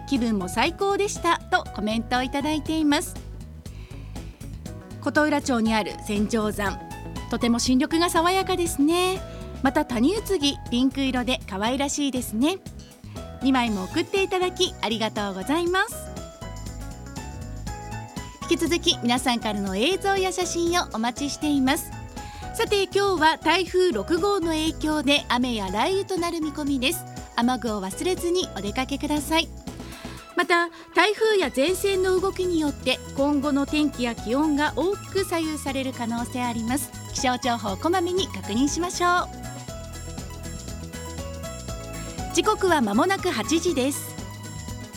気分も最高でしたとコメントをいただいています。琴浦町にある千丈山、とても新緑が爽やかですね。また谷うつぎピンク色で可愛らしいですね。2枚も送っていただきありがとうございます。引き続き皆さんからの映像や写真をお待ちしています。さて今日は台風6号の影響で雨や雷雨となる見込みです。雨具を忘れずにお出かけください。また台風や前線の動きによって今後の天気や気温が大きく左右される可能性あります。気象情報をこまめに確認しましょう。時刻は間もなく8時です。